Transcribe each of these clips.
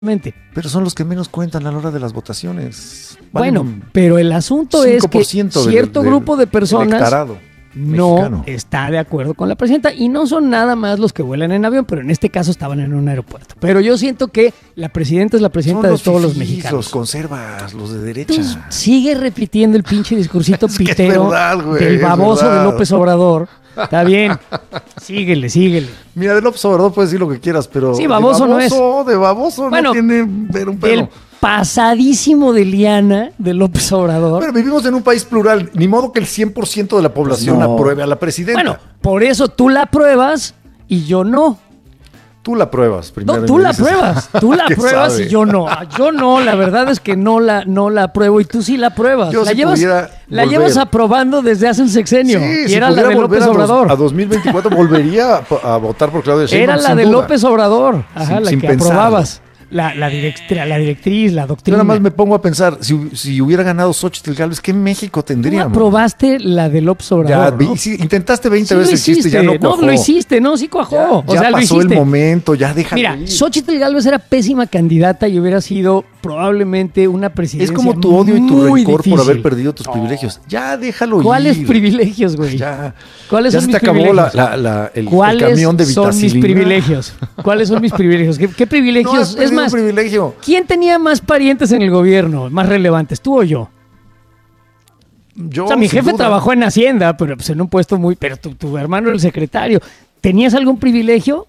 Pero son los que menos cuentan a la hora de las votaciones. Bueno, pero el asunto es que cierto grupo de personas no mexicano está de acuerdo con la presidenta y no son nada más los que vuelan en avión, pero en este caso estaban en un aeropuerto. Pero yo siento que la presidenta es la presidenta de todos los mexicanos. Los conservas, los de derecha. Entonces, sigue repitiendo el pinche discursito pitero del baboso de López Obrador. Está bien, síguele. Mira, de López Obrador puedes decir lo que quieras, pero sí, baboso no es. De baboso no tiene un pelo. El pasadísimo de liana de López Obrador. Pero vivimos en un país plural, ni modo que el 100% de la población apruebe a la presidenta. Bueno, por eso tú la apruebas y yo no. Tú la pruebas primero. No, tú la pruebas y yo no. Yo no, la verdad es que no la apruebo y tú sí la apruebas. La llevas aprobando desde hace un sexenio. Sí, y era la de López Obrador. A 2024 volvería a votar por Claudia Sheinbaum. Era la de López Obrador, la que aprobabas. La directriz, la doctrina. Yo nada más me pongo a pensar, si hubiera ganado Xóchitl Gálvez, ¿qué México tendríamos? ¿Tú aprobaste la de López Obrador? Ya, ¿no? Sí, intentaste 20 veces el chiste, ya no cuajó. No, lo hiciste, sí cuajó. Ya pasó el momento, ya déjalo ir. Mira, Xóchitl Gálvez era pésima candidata y hubiera sido probablemente una presidencia. Es como tu odio y tu rencor difícil por haber perdido tus privilegios. Ya déjalo ir. ¿Cuáles privilegios, güey? ¿Cuáles son mis privilegios? Ya se te acabó el camión de vitacilina. ¿Cuáles son mis privilegios? ¿Cuáles son mis privilegios? ¿Qué privilegios? No, es más, privilegio. ¿Quién tenía más parientes en el gobierno, más relevantes, tú o yo? Yo, o sea, mi jefe trabajó en Hacienda, pero pues en un puesto muy... Pero tu hermano era el secretario. ¿Tenías algún privilegio?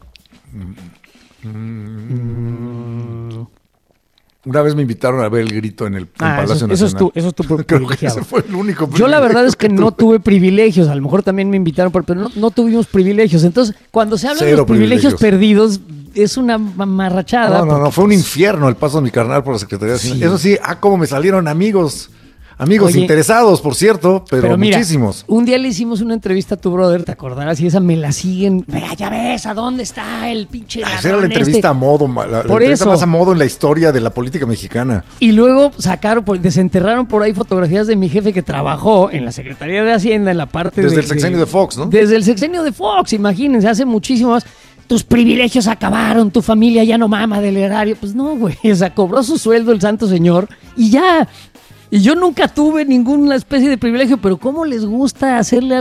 Una vez me invitaron a ver el grito en el Palacio Nacional. Eso es tu privilegiado. Creo que ese fue el único privilegio. Yo la verdad es que no tuve privilegios. A lo mejor también me invitaron, pero no tuvimos privilegios. Entonces, cuando se habla de los privilegios perdidos, es una mamarrachada. No, fue un infierno el paso de mi carnal por la Secretaría de Hacienda. Eso sí, cómo me salieron amigos. Oye, interesados, por cierto, pero mira, muchísimos. Un día le hicimos una entrevista a tu brother, ¿te acordarás? Y esa me la siguen. Mira, ya ves, ¿a dónde está el pinche ladrón? Esa era la entrevista a modo, la entrevista más a modo en la historia de la política mexicana. Y luego desenterraron por ahí fotografías de mi jefe que trabajó en la Secretaría de Hacienda, en la parte Desde el sexenio de Fox, ¿no? Desde el sexenio de Fox, imagínense, hace muchísimo más. Tus privilegios acabaron, tu familia ya no mama del erario. Pues no, güey, o sea, cobró su sueldo el santo señor y ya. Y yo nunca tuve ninguna especie de privilegio, pero ¿cómo les gusta hacerle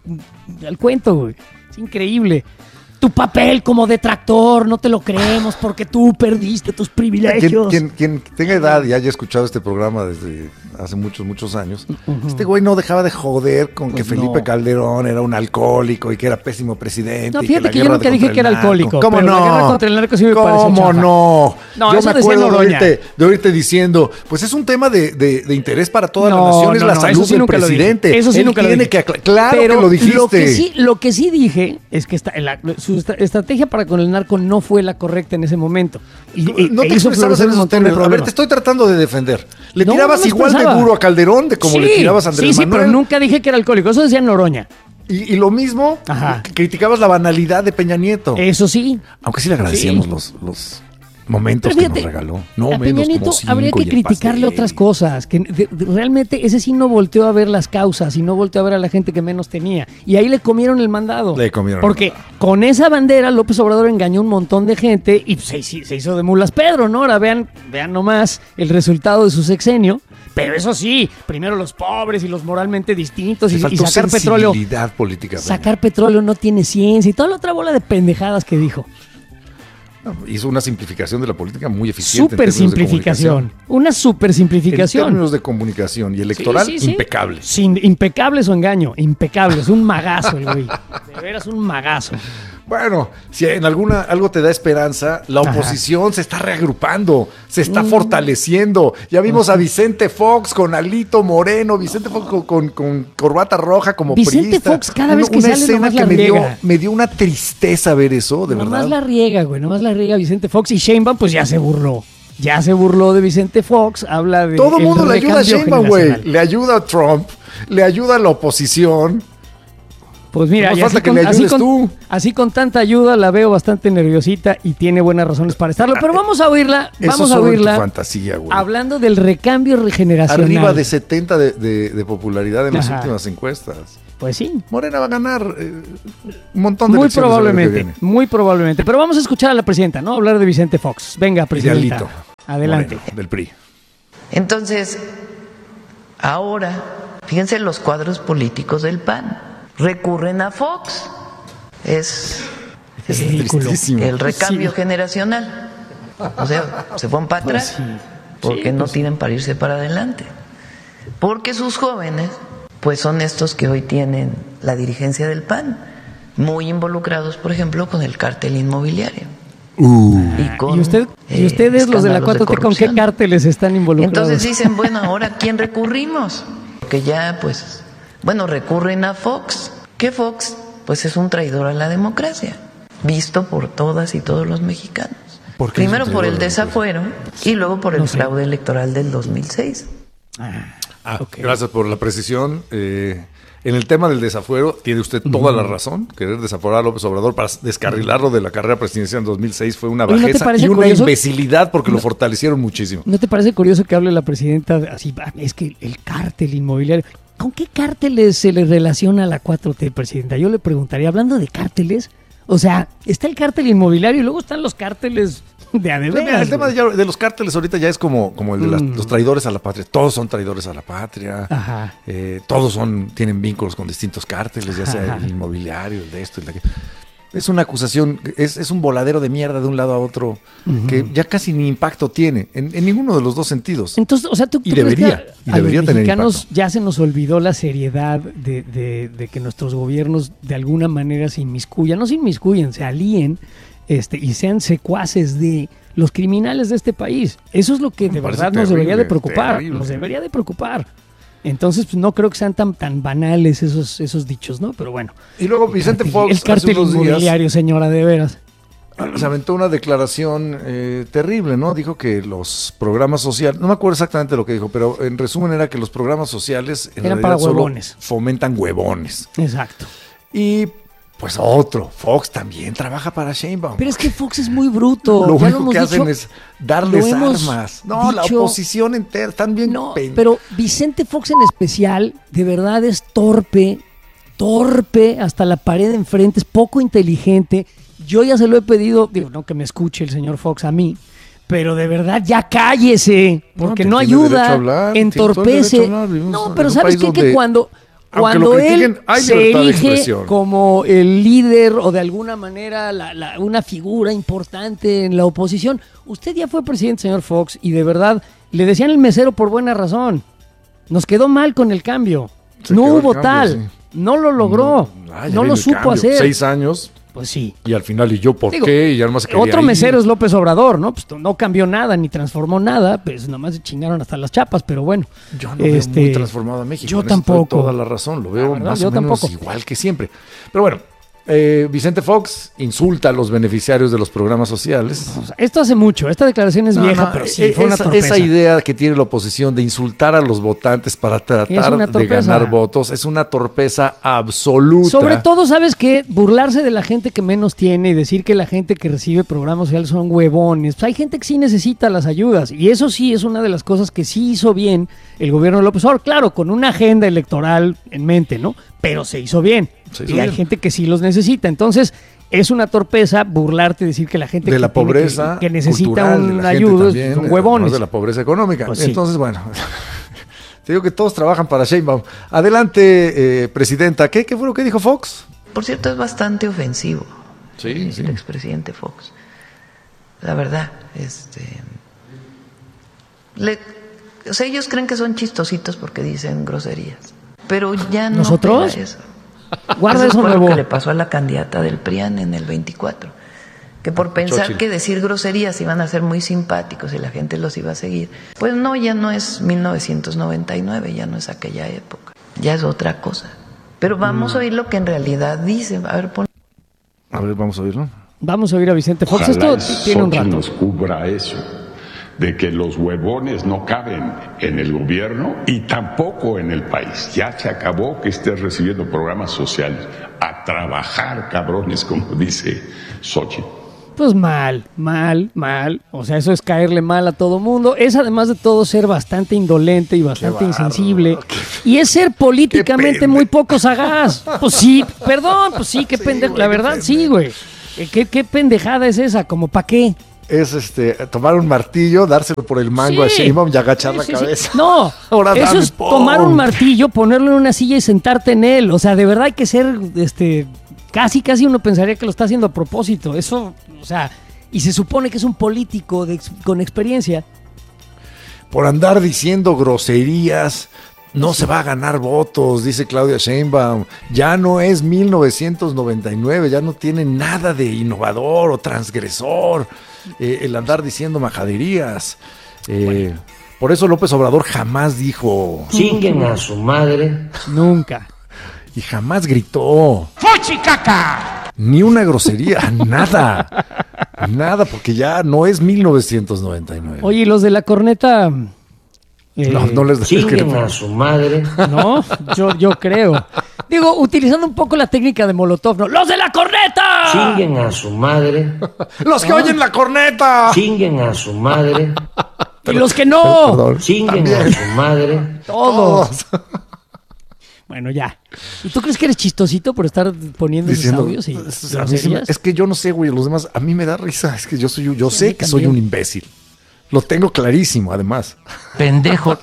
al cuento, güey? Es increíble. Tu papel como detractor, no te lo creemos porque tú perdiste tus privilegios. Quien tenga edad y haya escuchado este programa desde hace muchos años, este güey no dejaba de joder con que Felipe Calderón era un alcohólico y que era pésimo presidente. No, fíjate que yo nunca dije que era alcohólico. ¿Cómo no? La guerra contra el narco sí me parece chafa. No, yo eso me acuerdo de oírte diciendo, pues es un tema de interés para toda la nación, es la salud del presidente. Eso sí nunca lo dije. Claro que lo dijiste. Lo que sí dije es que su estrategia para con el narco no fue la correcta en ese momento. No te expresabas en esos términos. A ver, te estoy tratando de defender. Le tirabas igual de duro a Calderón de como le tirabas a Andrés Manuel. Sí, pero nunca dije que era alcohólico. Eso decía Noroña. Y lo mismo, criticabas la banalidad de Peña Nieto. Eso sí. Aunque sí le agradecíamos los momentos que nos regaló. No a menos Peña Nieto como 5 habría que criticarle otras cosas. Que realmente ese sí no volteó a ver las causas y no volteó a ver a la gente que menos tenía. Y ahí le comieron el mandado. Porque con esa bandera López Obrador engañó un montón de gente y se hizo de mulas Pedro, ¿no? Ahora vean nomás el resultado de su sexenio. Pero eso sí, primero los pobres y los moralmente distintos y sacar petróleo. Política. Sacar petróleo no tiene ciencia y toda la otra bola de pendejadas que dijo. Hizo una simplificación de la política muy eficiente. Una super simplificación. En términos de comunicación y electoral, impecable. Impecable su engaño, impecable. Es un magazo el güey. De veras un magazo. Bueno, si en algo te da esperanza, la oposición se está reagrupando, se está fortaleciendo. Ya vimos a Vicente Fox con Alito Moreno, Vicente Fox con corbata roja como Vicente priista. Fox cada vez que sale nomás la riega. Me dio una tristeza ver eso, de verdad. Nomás la riega, güey, nomás la riega Vicente Fox y Sheinbaum pues ya se burló. Ya se burló de Vicente Fox, habla de... Todo el mundo le ayuda a Sheinbaum, güey. Le ayuda a Trump, le ayuda a la oposición. Pues mira, así con tanta ayuda la veo bastante nerviosita y tiene buenas razones para estarlo. Pero vamos a oírla. Vamos a oírla. Fantasía, güey. Hablando del recambio generacional. Arriba de 70 de popularidad en las últimas encuestas. Pues sí. Morena va a ganar un montón de Muy elecciones probablemente, muy probablemente. Pero vamos a escuchar a la presidenta, ¿no? Hablar de Vicente Fox. Venga, presidenta. Idealito. Adelante. Moreno, del PRI. Entonces, ahora, fíjense los cuadros políticos del PAN. Recurren a Fox. Es ridículo. el recambio generacional. O sea, se fueron para atrás. Pues sí. Porque no tienen para irse para adelante. Porque sus jóvenes, pues son estos que hoy tienen la dirigencia del PAN, muy involucrados, por ejemplo, con el cártel inmobiliario. ¿Y ustedes, los de la 4T, con qué cárteles están involucrados? Entonces dicen, bueno, ¿ahora a quién recurrimos? Que ya, pues, bueno, recurren a Fox. ¿Qué Fox? Pues es un traidor a la democracia, visto por todas y todos los mexicanos. Primero por el desafuero y luego por el fraude electoral del 2006. Okay. Gracias por la precisión. En el tema del desafuero, tiene usted toda la razón. Querer desaforar a López Obrador para descarrilarlo de la carrera presidencial en 2006 fue una bajeza y una imbecilidad porque lo fortalecieron muchísimo. ¿No te parece curioso que hable la presidenta así? Es que el cártel inmobiliario. ¿Con qué cárteles se le relaciona a la 4T, presidenta? Yo le preguntaría, hablando de cárteles, o sea, está el cártel inmobiliario y luego están los cárteles de adeveras. El tema de los cárteles ahorita ya es como el de los traidores a la patria. Todos son traidores a la patria. Ajá. Todos tienen vínculos con distintos cárteles, ya sea el inmobiliario, el de esto, el de aquello. Es una acusación, es un voladero de mierda de un lado a otro que ya casi ni impacto tiene en ninguno de los dos sentidos. Entonces, o sea, ¿tú debería tener mexicanos impacto? Ya se nos olvidó la seriedad de que nuestros gobiernos de alguna manera se inmiscuyan, no se inmiscuyen, se alíen y sean secuaces de los criminales de este país. Eso es lo que de verdad nos debería de preocupar. Nos debería de preocupar. Entonces, pues no creo que sean tan banales esos dichos, ¿no? Pero bueno. Y luego Vicente Fox, el cártel inmobiliario, señora, de veras. Se aventó una declaración terrible, ¿no? Dijo que los programas sociales, no me acuerdo exactamente lo que dijo, pero en resumen era que los programas sociales en eran realidad para solo huevones. Fomentan huevones. Exacto. Y pues Fox también trabaja para Sheinbaum. Pero es que Fox es muy bruto. Lo único que hacen es darles armas. No, la oposición entera, están bien. No, pero Vicente Fox en especial, de verdad es torpe hasta la pared de enfrente, es poco inteligente. Yo ya se lo he pedido, digo, no que me escuche el señor Fox a mí, pero de verdad ya cállese, porque no ayuda, entorpece. No, pero ¿sabes qué? Que cuando él se erige como el líder o de alguna manera una figura importante en la oposición, usted ya fue presidente, señor Fox, y de verdad le decían el mesero por buena razón. Nos quedó mal con el cambio. No hubo tal. No lo logró. No lo supo hacer. 6 años. Pues sí. Y al final, ¿y yo por qué? Y ya nomás quería otro mesero es López Obrador, ¿no? Pues no cambió nada, ni transformó nada, pues nomás se chingaron hasta las chapas, pero bueno. Yo no veo muy transformado a México. Yo tampoco. Toda la razón, lo veo más o menos igual que siempre. Pero bueno, Vicente Fox insulta a los beneficiarios de los programas sociales. Esto hace mucho, esta declaración es vieja, pero sí, fue una torpeza. Esa idea que tiene la oposición de insultar a los votantes para tratar de ganar votos es una torpeza absoluta. Sobre todo, ¿sabes qué? Burlarse de la gente que menos tiene y decir que la gente que recibe programas sociales son huevones. Pues hay gente que sí necesita las ayudas y eso sí es una de las cosas que sí hizo bien el gobierno de López Obrador, claro, con una agenda electoral en mente, ¿no? Pero se hizo bien. Hay gente que sí los necesita. Entonces, es una torpeza burlarte y decir que la gente de la pobreza que necesita una ayuda son huevones. De la pobreza económica. Pues entonces, sí. Bueno, te digo que todos trabajan para Sheinbaum. Adelante, presidenta. ¿Qué fue lo que dijo Fox? Por cierto, es bastante ofensivo. Sí. El expresidente Fox. La verdad, o sea, ellos creen que son chistositos porque dicen groserías. Pero ya no. ¿Nosotros? Eso. Guarda eso fue nuevo. Lo que le pasó a la candidata del PRIAN en el 24. Que por pensar que decir groserías iban a ser muy simpáticos y la gente los iba a seguir. Pues no, ya no es 1999, ya no es aquella época. Ya es otra cosa. Pero vamos a oír lo que en realidad dice. A ver, vamos a oírlo. Vamos a oír a Vicente Fox. Ojalá esto tiene un rato. Nos cubra eso, de que los huevones no caben en el gobierno y tampoco en el país. Ya se acabó que estés recibiendo programas sociales. A trabajar, cabrones, como dice Xochitl. Pues mal. O sea, eso es caerle mal a todo mundo. Es además de todo ser bastante indolente y bastante insensible. Y es ser políticamente muy poco sagaz. Pues sí, perdón, pues sí, qué pendejo. La verdad, sí, güey. ¿Qué pendejada es esa? ¿Como para qué? Es tomar un martillo, dárselo por el mango a Sheinbaum y agachar la cabeza. No, eso es tomar un martillo, ponerlo en una silla y sentarte en él. O sea, de verdad hay que ser, casi uno pensaría que lo está haciendo a propósito. Eso, o sea, y se supone que es un político con experiencia. Por andar diciendo groserías, no se va a ganar votos, dice Claudia Sheinbaum. Ya no es 1999, ya no tiene nada de innovador o transgresor el andar diciendo majaderías. Por eso López Obrador jamás dijo... Chinguen a su madre. Nunca. Y jamás gritó. ¡Fuchicaca! Ni una grosería, nada. Nada, porque ya no es 1999. Oye, ¿y los de la corneta? No les chinguen a su madre. No, yo creo. Digo, utilizando un poco la técnica de Molotov, ¿no? ¡Los de la corneta! Chinguen a su madre. ¡Los que oyen la corneta! Chinguen a su madre. ¡Y los que no! Perdón, chinguen también. a su madre. Todos. Bueno, ya. ¿Y tú crees que eres chistosito por estar poniendo esos audios? Es que yo no sé, güey, los demás, a mí me da risa. Es que yo sé que soy un imbécil. Lo tengo clarísimo, además. Pendejo.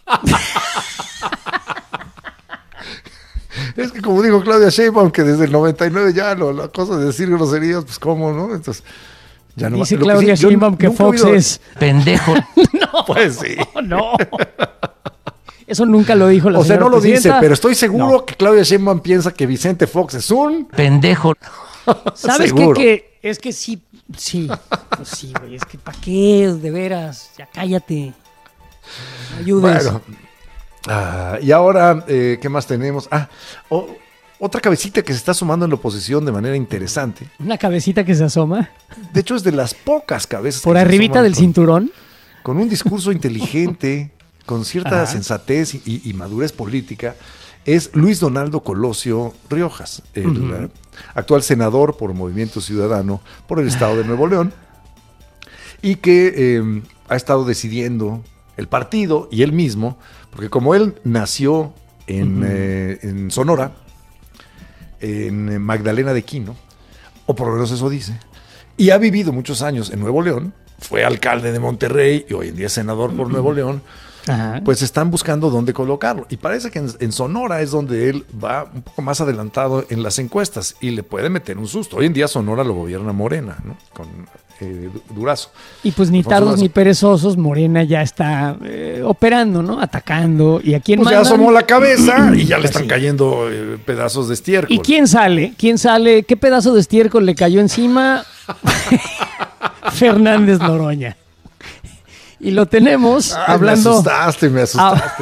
Es que como dijo Claudia Sheinbaum, que desde el 99 ya la cosa de decir groserías, pues cómo, ¿no? Entonces, ya no. Dice Claudia Sheinbaum que Fox es... Pendejo. No. Pues sí. No. Eso nunca lo dijo la señora no lo presidenta. dice, pero estoy seguro que Claudia Sheinbaum piensa que Vicente Fox es un... Pendejo. ¿Sabes qué? Es que sí. Pues sí, güey. Es que ¿para qué? De veras. Ya cállate. No ayudes. Bueno. Y ahora, ¿qué más tenemos? Otra cabecita que se está sumando en la oposición de manera interesante. Una cabecita que se asoma. De hecho, es de las pocas cabezas. Por que arribita del cinturón. Con un discurso inteligente, con cierta sensatez y madurez política, es Luis Donaldo Colosio Riojas, el actual senador por Movimiento Ciudadano por el estado de Nuevo León, y que ha estado decidiendo el partido y él mismo, porque como él nació en Sonora, en Magdalena de Quino, o por lo menos eso dice, y ha vivido muchos años en Nuevo León, fue alcalde de Monterrey y hoy en día es senador por Nuevo León, pues están buscando dónde colocarlo. Y parece que en Sonora es donde él va un poco más adelantado en las encuestas y le puede meter un susto. Hoy en día Sonora lo gobierna Morena, ¿no? Con Durazo. Y pues ni tardos ni perezosos, Morena ya está operando, ¿no? Atacando. ¿Y a quién pues mandan? ya asomó la cabeza y ya le están cayendo pedazos de estiércol. ¿Y quién sale? ¿Qué pedazo de estiércol le cayó encima? Fernández Noroña. Y lo tenemos hablando... Me asustaste.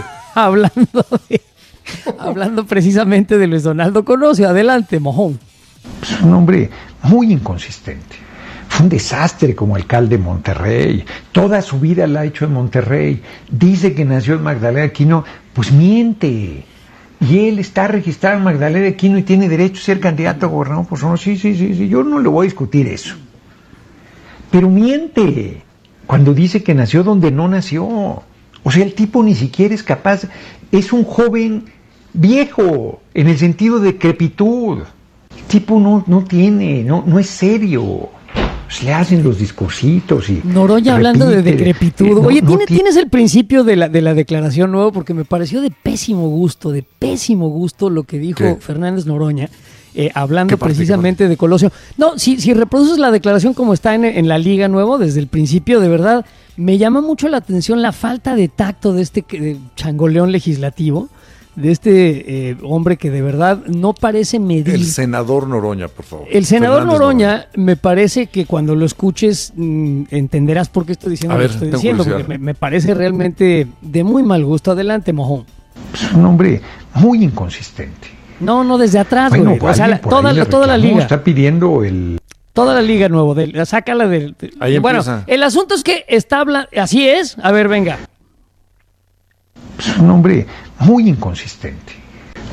Hablando precisamente de Luis Donaldo Colosio. Adelante, mojón. Es un hombre muy inconsistente. Fue un desastre como alcalde de Monterrey. Toda su vida la ha hecho en Monterrey. Dice que nació en Magdalena de Quino. Pues miente. Y él está registrado en Magdalena de Quino y tiene derecho a ser candidato a gobernador por Sonora. Sí. Yo no le voy a discutir eso. Pero miente cuando dice que nació donde no nació. O sea, el tipo ni siquiera es capaz. Es un joven viejo en el sentido de decrepitud. El tipo no es serio. Pues le hacen los discursitos y... Noroña hablando de decrepitud. Oye, ¿tienes el principio de la declaración nuevo? Porque me pareció de pésimo gusto lo que dijo Fernández Noroña, hablando precisamente de Colosio. No, si reproduces la declaración como está en la Liga Nuevo, desde el principio, de verdad, me llama mucho la atención la falta de tacto de este changoleón legislativo, de este hombre que de verdad no parece medir. El senador Noroña, por favor. El senador Noroña, me parece que cuando lo escuches entenderás por qué estoy diciendo lo que estoy diciendo, porque me parece realmente de muy mal gusto. Adelante, mojón. Es un hombre muy inconsistente. No, desde atrás, bueno, güey. O sea, toda la liga. Está pidiendo toda la Liga Nuevo, sácala del... Ahí bueno, empieza. El asunto es que está hablando... Así es. A ver, venga. Es un hombre muy inconsistente.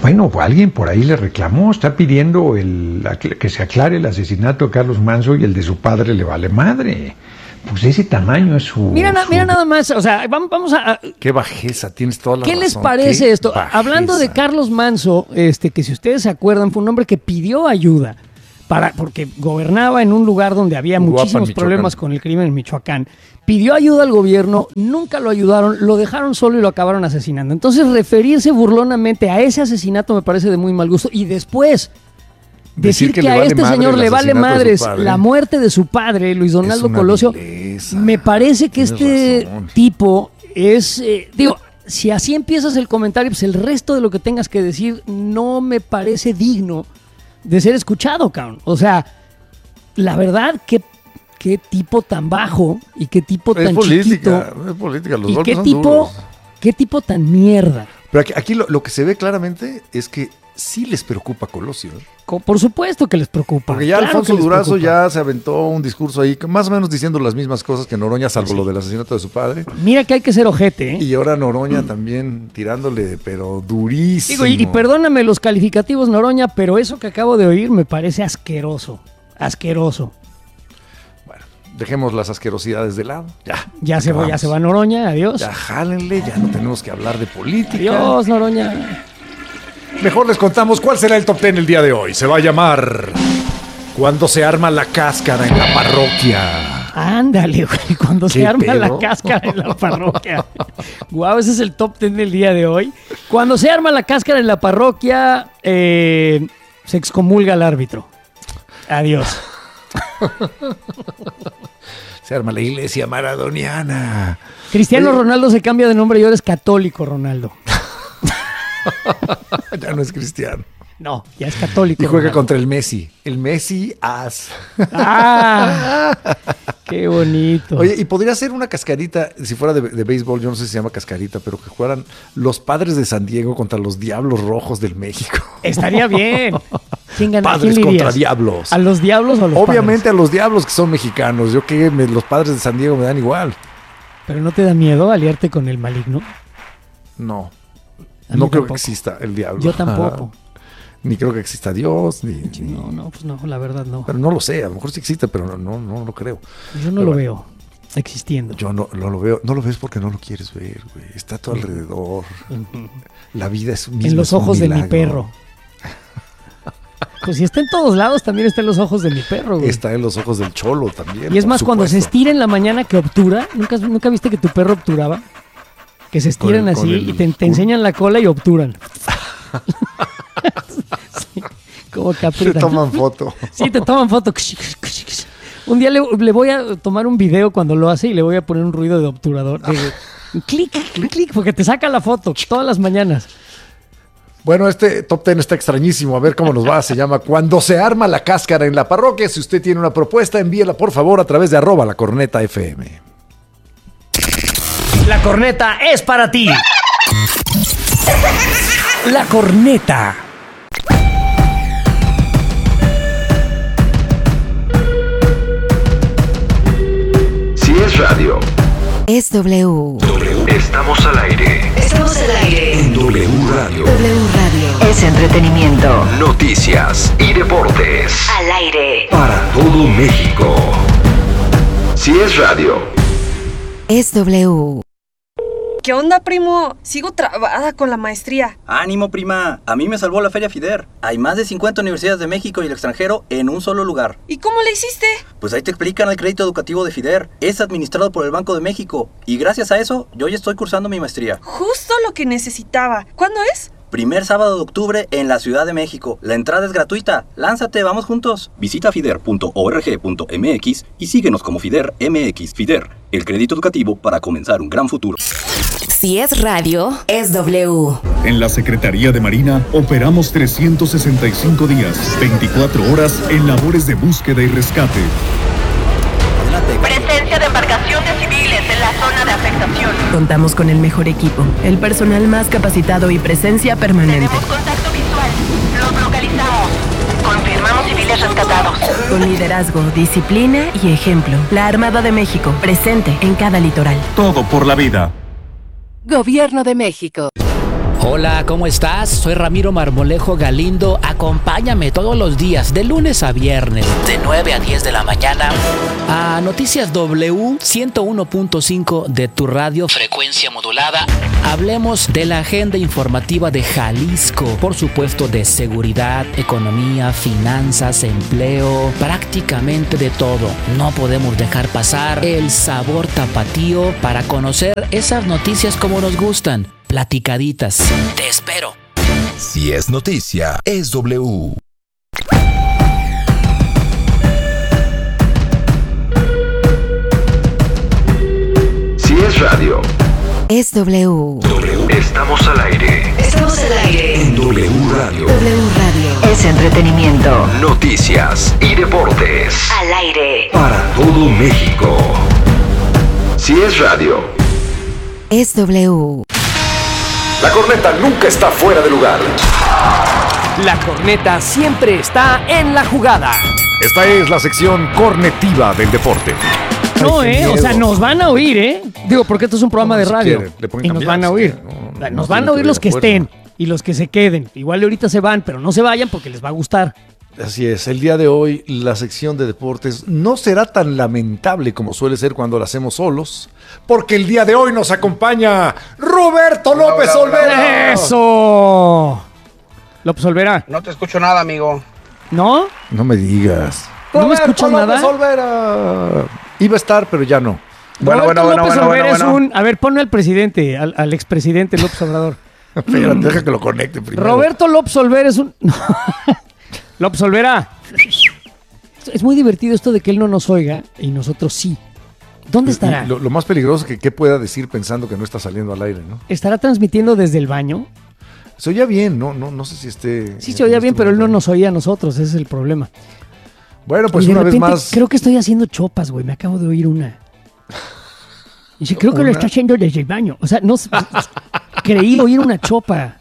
Bueno, alguien por ahí le reclamó, está pidiendo que se aclare el asesinato de Carlos Manso y el de su padre le vale madre. Pues ese tamaño es su... Mira nada más, o sea, vamos a... Qué bajeza, tienes toda la ¿Qué razón. les parece esto? Bajeza. Hablando de Carlos Manso, que si ustedes se acuerdan, fue un hombre que pidió ayuda porque gobernaba en un lugar donde había muchísimos problemas con el crimen en Michoacán. Pidió ayuda al gobierno, nunca lo ayudaron, lo dejaron solo y lo acabaron asesinando. Entonces, referirse burlonamente a ese asesinato me parece de muy mal gusto. Y después, decir que a este señor le vale madres la muerte de su padre, Luis Donaldo Colosio, me parece que este tipo es... si así empiezas el comentario, pues el resto de lo que tengas que decir no me parece digno de ser escuchado, cabrón. O sea, la verdad, qué tipo tan bajo y qué tipo tan chiquito. Es política, los y golpes son duros. qué tipo tan mierda. Pero aquí lo que se ve claramente es que sí les preocupa Colosio. Por supuesto que les preocupa. Porque ya claro Alfonso Durazo ya se aventó un discurso ahí, más o menos diciendo las mismas cosas que Noroña, salvo lo del asesinato de su padre. Mira que hay que ser ojete, ¿eh? Y ahora Noroña también tirándole, pero durísimo. Digo, y perdóname los calificativos, Noroña, pero eso que acabo de oír me parece asqueroso. Asqueroso. Bueno, dejemos las asquerosidades de lado. Ya se va Noroña, adiós. Ya jálenle, ya no tenemos que hablar de política. Adiós, Noroña. Mejor les contamos cuál será el top 10 el día de hoy. Se va a llamar ¿Cuándo se arma la cáscara en la parroquia? Ándale, güey, cuando se arma la cáscara en la parroquia. Guau, ese es el top 10 del día de hoy. Cuando se arma la cáscara en la parroquia, se excomulga al árbitro. Adiós. Se arma la iglesia maradoniana. Cristiano Ronaldo se cambia de nombre y ahora es católico Ronaldo. Ya no es cristiano. No, ya es católico. Y juega Ronaldo contra el Messi. El Messi as. ¡Ah! ¡Qué bonito! Oye, y podría ser una cascarita, si fuera de béisbol, yo no sé si se llama cascarita, pero que jugaran los Padres de San Diego contra los Diablos Rojos del México. Estaría bien. ¿Quién gana? Padres ¿Quién contra Diablos. ¿A los Diablos o a los Obviamente Padres? a los Diablos que son mexicanos. Yo que los Padres de San Diego me dan igual. ¿Pero no te da miedo aliarte con el maligno? No. A mí No creo tampoco. que exista el diablo. Yo tampoco. Ni creo que exista Dios, ni... No, pues no, la verdad no. Pero no lo sé, a lo mejor sí existe, pero no lo creo. Yo no lo veo existiendo. Yo no lo veo. No lo ves porque no lo quieres ver, güey. Está a tu alrededor. La vida es misma. En los es un ojos de mi milagro. perro. Pues si está en todos lados, también está en los ojos de mi perro, güey. Está en los ojos del cholo también. Y es por más, cuando se supuesto. estira en la mañana que obtura, ¿nunca viste que tu perro obturaba? Que se estiran Con así el y te enseñan la cola y obturan. Sí, como que Te aprietan. toman foto. Sí, te toman foto. Un día le voy a tomar un video cuando lo hace y le voy a poner un ruido de obturador. Clic, clic, clic, porque te saca la foto todas las mañanas. Bueno, este top 10 está extrañísimo. A ver cómo nos va. Se llama Cuando se arma la cáscara en la parroquia. Si usted tiene una propuesta, envíela por favor a través de @lacornetafm. La corneta es para ti. La corneta. Si es radio, Es W. estamos al aire. Estamos al aire. En W Radio. W Radio. Es entretenimiento. Noticias y deportes. Al aire. Para todo México. Si es radio. Es W. ¿Qué onda, primo? Sigo trabada con la maestría. ¡Ánimo, prima! A mí me salvó la Feria FIDER. Hay más de 50 universidades de México y el extranjero en un solo lugar. ¿Y cómo le hiciste? Pues ahí te explican el crédito educativo de FIDER. Es administrado por el Banco de México. Y gracias a eso, yo ya estoy cursando mi maestría. Justo lo que necesitaba. ¿Cuándo es? Primer sábado de octubre en la Ciudad de México. La entrada es gratuita. Lánzate, vamos juntos. Visita fider.org.mx y síguenos como FIDER MX. FIDER, el crédito educativo para comenzar un gran futuro. Si es radio, es W. En la Secretaría de Marina operamos 365 días, 24 horas en labores de búsqueda y rescate. Presencia de embarcaciones civiles en la zona de afectación. Contamos con el mejor equipo, el personal más capacitado y presencia permanente. Tenemos contacto visual. Los localizamos. Confirmamos civiles rescatados. Con liderazgo, disciplina y ejemplo. La Armada de México, presente en cada litoral. Todo por la vida. Gobierno de México. Hola, ¿cómo estás? Soy Ramiro Marmolejo Galindo. Acompáñame todos los días, de lunes a viernes, de 9 a 10 de la mañana, a Noticias W 101.5 de tu radio, frecuencia modulada. Hablemos de la agenda informativa de Jalisco, por supuesto de seguridad, economía, finanzas, empleo, prácticamente de todo. No podemos dejar pasar el sabor tapatío para conocer esas noticias como nos gustan. Platicaditas. Te espero. Si es noticia, es W. Si es radio, es W. Estamos al aire. Estamos al aire. En W Radio. W Radio. Es entretenimiento. Noticias y deportes. Al aire. Para todo México. Si es radio, es W. La corneta nunca está fuera de lugar. La corneta siempre está en la jugada. Esta es la sección cornetiva del deporte. No, o sea, nos van a oír, ¿eh? Digo, porque esto es un programa de radio. Y nos van a oír. Nos van a oír los que estén y los que se queden. Igual ahorita se van, pero no se vayan porque les va a gustar. Así es, el día de hoy la sección de deportes no será tan lamentable como suele ser cuando la hacemos solos, porque el día de hoy nos acompaña Roberto López Olvera. ¡Eso! López Olvera. No te escucho nada, amigo. ¿No? No me digas. ¿No me escuchas nada? López Olvera. Iba a estar, pero ya no. Bueno. A ver, ponle al presidente, al expresidente López Obrador. Espérate, deja que lo conecte primero. Roberto López Olvera es un... López Olvera. Es muy divertido esto de que él no nos oiga y nosotros sí. ¿Dónde estará? Lo más peligroso que pueda decir pensando que no está saliendo al aire, ¿no? ¿Estará transmitiendo desde el baño? Se oía bien, no sé si esté... Sí, se oía bien, pero él no nos oía a nosotros, ese es el problema. Bueno, pues una vez más... Creo que estoy haciendo chopas, güey, me acabo de oír una. Y sí, creo que lo está haciendo desde el baño. O sea, no creí oír una chopa.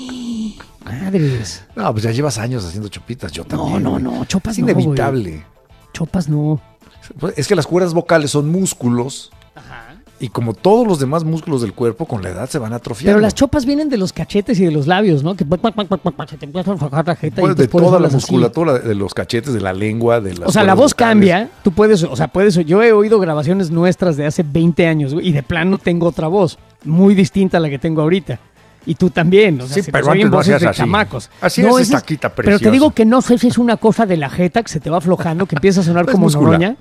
Madres. No, pues ya llevas años haciendo chopitas, yo también. No, chopas no, es inevitable. Güey. Chopas no. Es que las cuerdas vocales son músculos. Ajá. Y como todos los demás músculos del cuerpo, con la edad se van atrofiando. Pero las chopas vienen de los cachetes y de los labios, ¿no? Que se te empieza a enfocar la jeta. Pues de toda la musculatura, de los cachetes, de la lengua, de las... O sea, la voz vocales cambia. Tú puedes... Yo he oído grabaciones nuestras de hace 20 años, güey, y de plano tengo otra voz, muy distinta a la que tengo ahorita. Y tú también, o sea, sí, pero antes no hacías así. Chamacos. Así no, es taquita preciosa. Pero te digo que no sé si es una cosa de la jeta que se te va aflojando, que empieza a sonar como Noroña.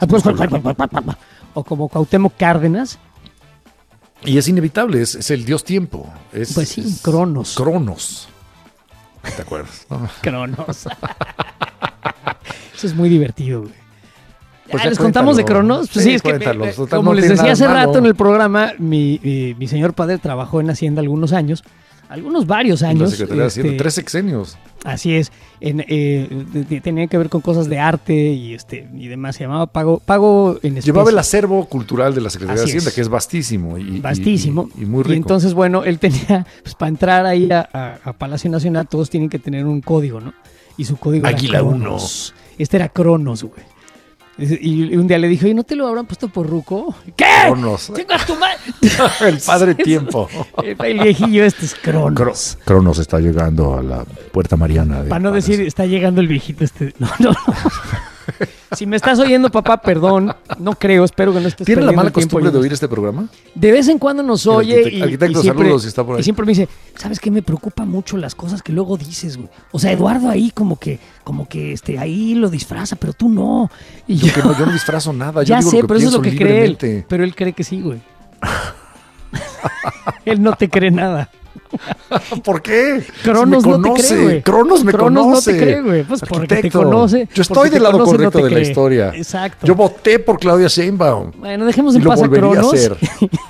O como Cuauhtémoc Cárdenas. Y es inevitable, es el dios tiempo. Pues sí, Cronos. Cronos. ¿Te acuerdas? Cronos. Eso es muy divertido, güey. Pues ¿Les contamos de Cronos? Pues sí, es que como les decía hace rato en el programa, mi señor padre trabajó en Hacienda varios años. La Secretaría de Hacienda, 3 sexenios. Así es. Tenía que ver con cosas de arte y demás. Se llamaba Pago en especie. Llevaba el acervo cultural de la Secretaría de Hacienda, que es vastísimo. Vastísimo. Y muy rico. Y entonces, bueno, él tenía, pues para entrar ahí a Palacio Nacional, todos tienen que tener un código, ¿no? Y su código Águila era Cronos. Este era Cronos, güey. Y un día le dijo, ¿y no te lo habrán puesto por ruco? ¿Qué? Cronos. El padre tiempo. El viejillo este es Cronos. Cronos está llegando a la Puerta Mariana. Para no decir, está llegando el viejito este. No. Si me estás oyendo, papá, perdón. No creo, espero que no estés ¿Tiene la mala costumbre de oír este programa? De vez en cuando nos oye arquitecto, saludos si está por ahí. Y siempre me dice, ¿sabes qué? Me preocupa mucho las cosas que luego dices, güey. O sea, Eduardo ahí como que ahí lo disfraza, pero tú no. Y yo no disfrazo nada. Ya yo digo sé, lo que pero eso es lo que cree él. Pero él cree que sí, güey. Él no te cree nada. ¿Por qué? Cronos no te cree, güey. Cronos me conoce. No te cree, güey. Pues porque te conoce. Yo estoy del lado correcto de la historia. Exacto. Yo voté por Claudia Sheinbaum. Bueno, dejemos en paz a Cronos. A hacer.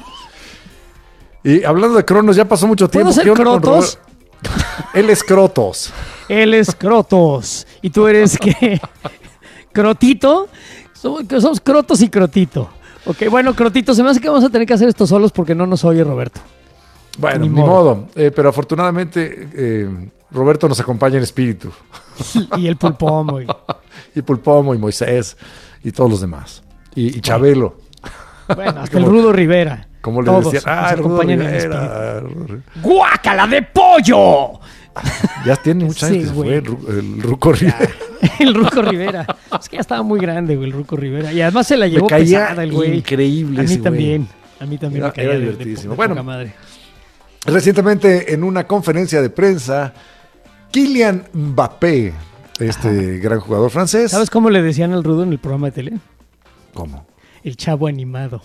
Y hablando de Cronos, ya pasó mucho tiempo. ¿Puedo ser Crotos? Él es Crotos. Él es Crotos. ¿Y tú eres qué? ¿Crotito? Somos Crotos y Crotito. Ok, bueno, Crotito, se me hace que vamos a tener que hacer esto solos porque no nos oye Roberto. Bueno, ni modo. Pero afortunadamente Roberto nos acompaña en espíritu. Y el Pulpomo. Y Pulpomo y Moisés y todos los demás. Y Chabelo. Bueno, hasta el Rudo Rivera. ¿Cómo le Todos decían? nos El Rudo acompañan en Rivera. ¡Guácala de pollo! Ya tiene muchos años Sí, que se güey. fue el Ruco Rivera. El Ruco Rivera. Es que ya estaba muy grande, güey, el Ruco Rivera. Y además se la llevó Me caía pesada el güey. increíble A mí ese güey. también. A mí también Era- me caía era de divertidísimo. de Bueno. poca madre. Recientemente, en una conferencia de prensa, Kylian Mbappé, gran jugador francés. ¿Sabes cómo le decían al Rudo en el programa de tele? ¿Cómo? El chavo animado.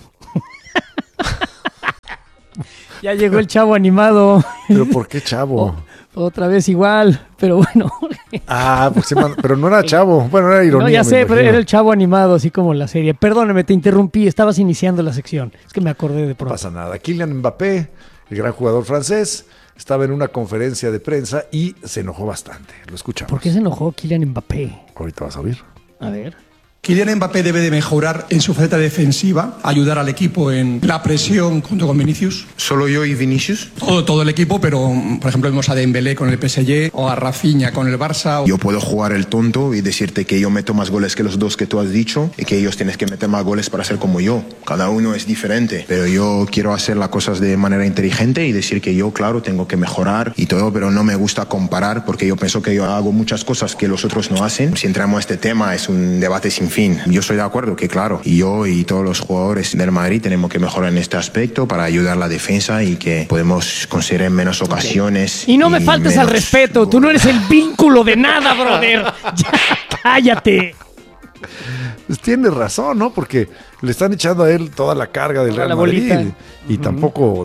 Ya llegó el chavo animado. ¿Pero por qué chavo? Otra vez igual, pero bueno. Pues, pero no era chavo. Bueno, era ironía. No, ya me sé, pero imagino. era el chavo animado, así como la serie. Perdóname, te interrumpí, estabas iniciando la sección. Es que me acordé de No pronto. pasa nada. Kylian Mbappé, el gran jugador francés, estaba en una conferencia de prensa y se enojó bastante. Lo escuchamos. ¿Por qué se enojó Kylian Mbappé? Ahorita vas a oír. A ver. Kylian Mbappé debe de mejorar en su faceta defensiva, ayudar al equipo en la presión junto con Vinicius. ¿Solo yo y Vinicius? Todo el equipo, pero por ejemplo vemos a Dembélé con el PSG o a Rafinha con el Barça. Yo puedo jugar el tonto y decirte que yo meto más goles que los dos que tú has dicho y que ellos tienes que meter más goles para ser como yo. Cada uno es diferente, pero yo quiero hacer las cosas de manera inteligente y decir que yo, claro, tengo que mejorar y todo, pero no me gusta comparar porque yo pienso que yo hago muchas cosas que los otros no hacen. Si entramos a este tema es un debate sin fin. Yo estoy de acuerdo que, claro, yo y todos los jugadores del Madrid tenemos que mejorar en este aspecto para ayudar a la defensa y que podemos conseguir en menos ocasiones. Y no me faltes al respeto, tú no eres el vínculo de nada, brother. Ya, cállate. Pues tiene razón, ¿no? Porque le están echando a él toda la carga del Toda Real la Madrid. bolita. Y tampoco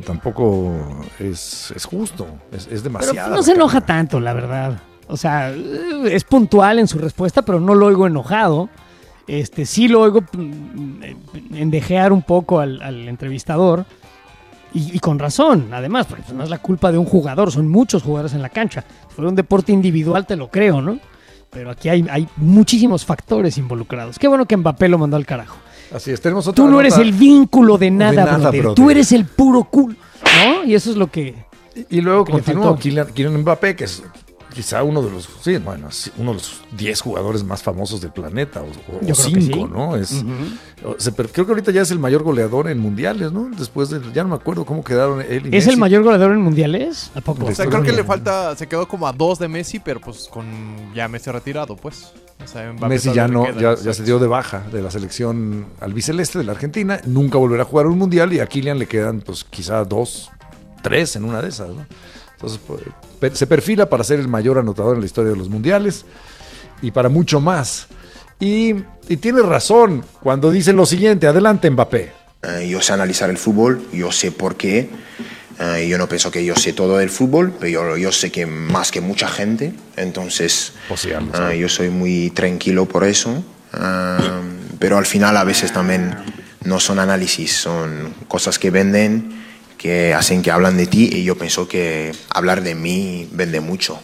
es justo. Es demasiado. Pero no se enoja tanto, la verdad. O sea, es puntual en su respuesta, pero no lo oigo enojado. Sí lo oigo endejear un poco al entrevistador. Y con razón, además, porque no es la culpa de un jugador, son muchos jugadores en la cancha. Si fuera un deporte individual, te lo creo, ¿no? Pero aquí hay muchísimos factores involucrados. Qué bueno que Mbappé lo mandó al carajo. Así es, tenemos otra Tú no eres nota. el vínculo de nada, brother. brother. Tú eres el puro culo, ¿no? Y eso es lo que... Y luego que le continuó faltó. Kylian Mbappé, que es quizá uno de los 10 jugadores más famosos del planeta, o Yo creo 5, que sí. ¿no? Creo que ahorita ya es el mayor goleador en mundiales, ¿no? Después ya no me acuerdo cómo quedaron él y ¿Es Messi. el mayor goleador en mundiales? ¿A poco? O sea, creo que le falta, se quedó como a 2 de Messi, pero pues con ya Messi retirado, pues. O sea, Mbappé Messi todavía ya le no, queda, ya se dio de baja de la selección albiceleste de la Argentina, nunca volverá a jugar un mundial y a Kylian le quedan pues quizá 2, 3 en una de esas, ¿no? Entonces se perfila para ser el mayor anotador en la historia de los mundiales y para mucho más. Y tiene razón cuando dice lo siguiente, adelante Mbappé. Yo sé analizar el fútbol, yo sé por qué. Yo no pienso que yo sé todo del fútbol, pero yo sé que más que mucha gente. Entonces, yo soy muy tranquilo por eso. Pero al final a veces también no son análisis, son cosas que venden, que hacen que hablan de ti. Y yo pienso que hablar de mí vende mucho.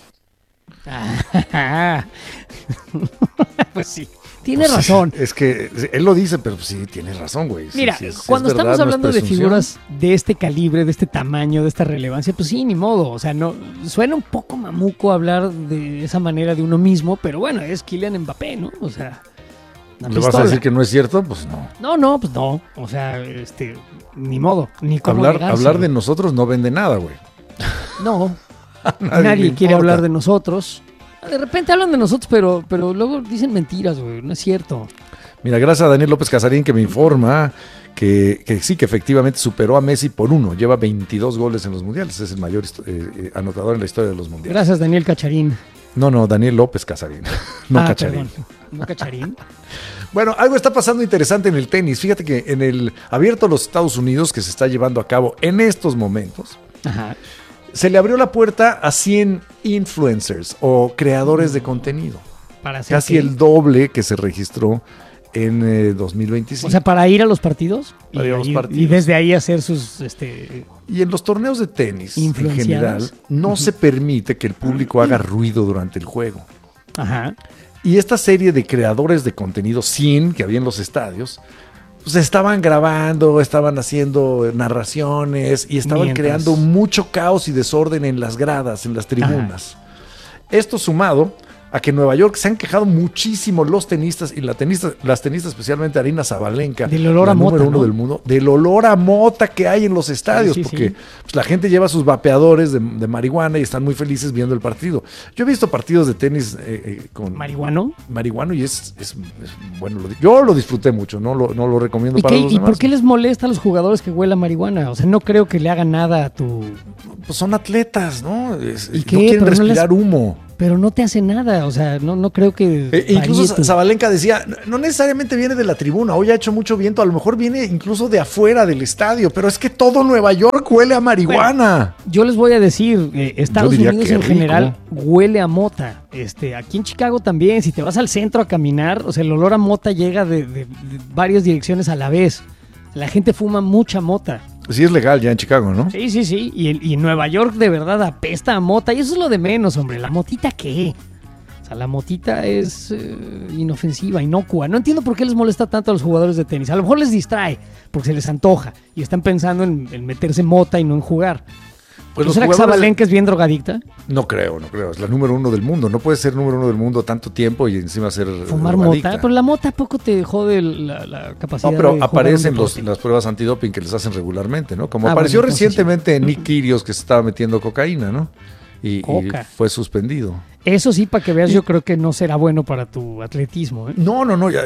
Pues sí. Tiene razón. Es que él lo dice, pero sí, tiene razón, güey. Mira, Sí, cuando es verdad, estamos hablando no es de presunción. figuras de este calibre, de este tamaño, de esta relevancia, pues sí, ni modo. O sea, no suena un poco mamuco hablar de esa manera de uno mismo, pero bueno, es Kylian Mbappé, ¿no? O sea, una ¿Le vas a pistola. decir que no es cierto? Pues no. No, pues no. O sea, ni modo, ni cómo negárselo. Hablar de nosotros no vende nada, güey. No. Nadie Nadie le quiere importa. hablar de nosotros. De repente hablan de nosotros, pero luego dicen mentiras, güey. No es cierto. Mira, gracias a Daniel López Casarín que me informa que sí, que efectivamente superó a Messi por 1. Lleva 22 goles en los mundiales. Es el mayor anotador en la historia de los mundiales. Gracias, Daniel Cacharín. No, Daniel López Casarín. No Cacharín. Perdón. No Cacharín. Bueno, algo está pasando interesante en el tenis. Fíjate que en el Abierto de los Estados Unidos, que se está llevando a cabo en estos momentos, Ajá. se le abrió la puerta a 100 influencers o creadores de contenido. Para hacer Casi qué? el doble que se registró en 2025. O sea, para ir a los partidos. Para ir a los partidos. Y desde ahí hacer sus... Y en los torneos de tenis, en Influenciadas. general, no se permite que el público haga ruido durante el juego. Ajá. Y esta serie de creadores de contenido, 100 que había en los estadios, pues estaban grabando, estaban haciendo narraciones y estaban Mientras. creando mucho caos y desorden en las gradas, en las tribunas. Esto sumado a que en Nueva York se han quejado muchísimo los tenistas y las tenistas especialmente Aryna Sabalenka, del olor a mota, número uno del mundo, del olor a mota que hay en los estadios, porque pues, la gente lleva sus vapeadores de marihuana y están muy felices viendo el partido. Yo he visto partidos de tenis con marihuano y es bueno, yo lo disfruté mucho, no lo recomiendo para los demás. ¿Y por qué les molesta a los jugadores que huela marihuana? O sea, no creo que le haga nada a tu... Pues son atletas, ¿no? ¿Y qué? No quieren respirar humo. Pero no te hace nada, o sea, no creo que... incluso Sabalenka decía, no necesariamente viene de la tribuna, hoy ha hecho mucho viento, a lo mejor viene incluso de afuera del estadio, pero es que todo Nueva York huele a marihuana. Bueno, yo les voy a decir, Estados Unidos en general huele a mota. Aquí en Chicago también, si te vas al centro a caminar, o sea, el olor a mota llega de varias direcciones a la vez. La gente fuma mucha mota. Sí es legal ya en Chicago, ¿no? Sí. Y en Nueva York de verdad apesta a mota. Y eso es lo de menos, hombre. ¿La motita qué? O sea, la motita es inofensiva, inocua. No entiendo por qué les molesta tanto a los jugadores de tenis. A lo mejor les distrae porque se les antoja y están pensando en meterse mota y no en jugar. Pues ¿No será que Sabalenka es bien drogadicta? No creo. Es la número uno del mundo. No puede ser número uno del mundo tanto tiempo y encima ser fumar drogadicta. Mota. Pero la mota poco te jode la capacidad. No, pero aparecen las pruebas antidoping que les hacen regularmente, ¿no? Como apareció recientemente Nick Kyrgios, que se estaba metiendo cocaína, ¿no? Y fue suspendido. Eso sí, para que veas, yo creo que no será bueno para tu atletismo. No.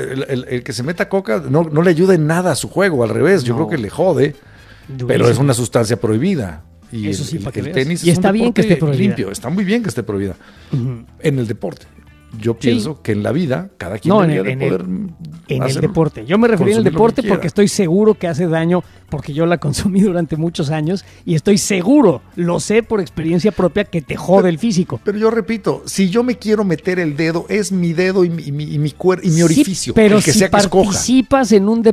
El que se meta coca no le ayuda en nada a su juego. Al revés, yo creo que le jode. Durísimo. Pero es una sustancia prohibida. Y eso sí, para que veas. Tenis y está bien que esté prohibida. Limpio, está muy bien que esté prohibida. En el deporte. Yo pienso que en la vida cada quien debería de poder en el deporte. Yo me referí al deporte porque estoy seguro que hace daño, porque yo la consumí durante muchos años y estoy seguro, lo sé por experiencia propia, que te jode el físico. Pero yo repito, si yo me quiero meter el dedo, es mi dedo y mi cuerpo y mi orificio. Pero el que si sea que participas en un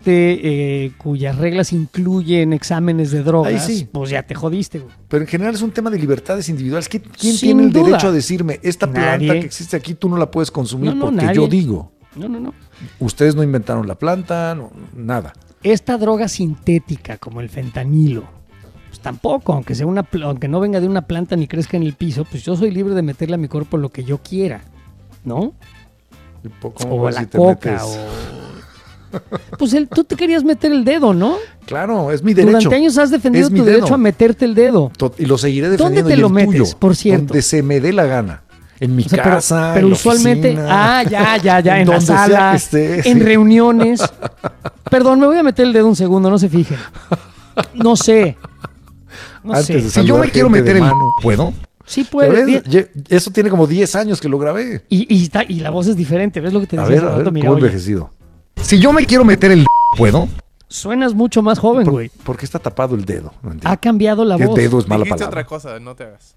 deporte cuyas reglas incluyen exámenes de drogas, pues ya te jodiste, güey. Pero en general es un tema de libertades individuales. ¿Quién tiene el derecho a decirme esta planta que existe aquí tú no la puedes consumir porque nadie. Yo digo? No. Ustedes no inventaron la planta, nada. Esta droga sintética como el fentanilo, pues tampoco, aunque no venga de una planta ni crezca en el piso, pues yo soy libre de meterle a mi cuerpo lo que yo quiera, ¿no? O la coca, Pues tú te querías meter el dedo, ¿no? Claro, es mi derecho. Durante años has defendido tu derecho a meterte el dedo. Y lo seguiré defendiendo. ¿Dónde te lo metes, por cierto? Donde se me dé la gana. En mi casa, pero en usualmente, la ya, en la sala, en reuniones. Perdón, me voy a meter el dedo un segundo, no se fijen. No sé. Si yo me quiero meter el mano, ¿puedo? Sí puedes. Eso tiene como 10 años que lo grabé. Y la voz es diferente, ¿ves lo que te decía? A ver, ¿cómo envejecido? Si yo me quiero meter el ¿puedo? Suenas mucho más joven, güey. ¿Por qué está tapado el dedo? No ha cambiado la voz. El dedo es mala palabra. Otra cosa, no te hagas.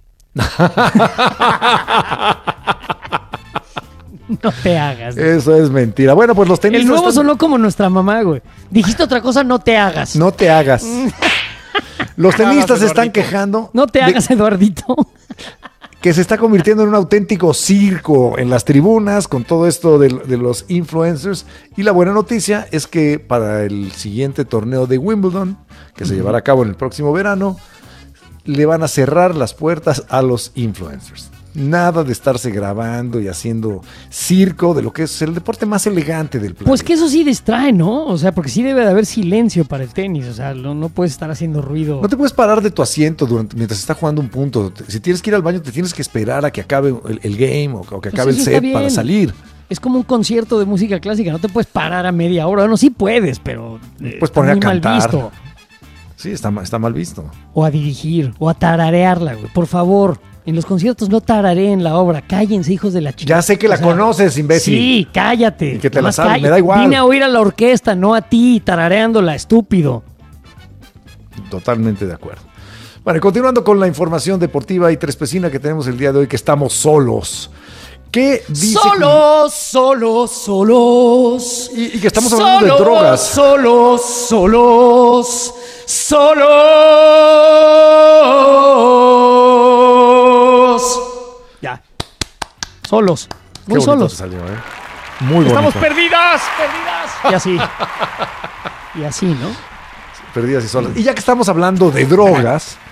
No te hagas. Eso es mentira. Bueno, pues los tenistas... El nuevo sonó como nuestra mamá, güey. Dijiste otra cosa, no te hagas. No te hagas. Los tenistas se están quejando... No te hagas, Eduardito. Que se está convirtiendo en un auténtico circo en las tribunas con todo esto de los influencers. Y la buena noticia es que para el siguiente torneo de Wimbledon, que se llevará a cabo en el próximo verano, le van a cerrar las puertas a los influencers. Nada de estarse grabando y haciendo circo de lo que es el deporte más elegante del planeta. Pues que eso sí distrae, ¿no? O sea, porque sí debe de haber silencio para el tenis. O sea, no puedes estar haciendo ruido. No te puedes parar de tu asiento mientras está jugando un punto. Si tienes que ir al baño, te tienes que esperar a que acabe el game o que acabe el set para salir. Es como un concierto de música clásica. No te puedes parar a media hora. No, sí puedes, pero puedes poner a cantar. Mal visto. Sí, está mal visto. O a dirigir, o a tararearla, güey. Por favor, en los conciertos no tarareen la obra. Cállense, hijos de la chica. Ya sé que la conoces, imbécil. Sí, cállate. Y que te la sabes, me da igual. Vine a oír a la orquesta, no a ti, tarareándola, estúpido. Totalmente de acuerdo. Bueno, continuando con la información deportiva y trespecina que tenemos el día de hoy, que estamos solos. ¿Qué dice? Solos. Y que estamos hablando de drogas. Solos. Ya. Solos. Muy solos. Salió, Muy bonito. Estamos perdidas. Y así, ¿no? Perdidas y solas. Y ya que estamos hablando de drogas,